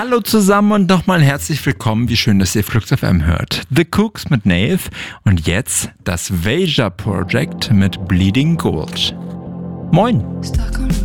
Hallo zusammen und nochmal herzlich willkommen. Wie schön, dass ihr Flux FM hört. The Cooks mit Nave und jetzt das Veja Project mit Bleeding Gold. Moin!